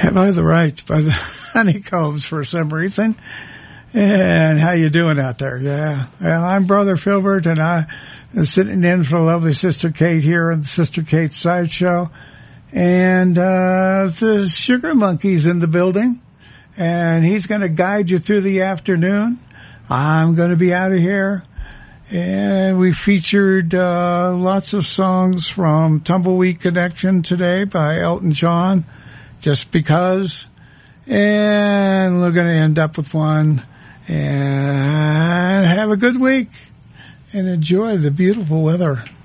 by the Honeycombs for some reason. And how you doing out there? Yeah. Well, I'm Brother Filbert, and I'm sitting in for lovely Sister Kate here on the Sister Kate Sideshow. And the Sugar Monkey's in the building, and he's going to guide you through the afternoon. I'm going to be out of here. And we featured lots of songs from Tumbleweed Connection today by Elton John, Just Because. And we're going to end up with one. And have a good week. And enjoy the beautiful weather.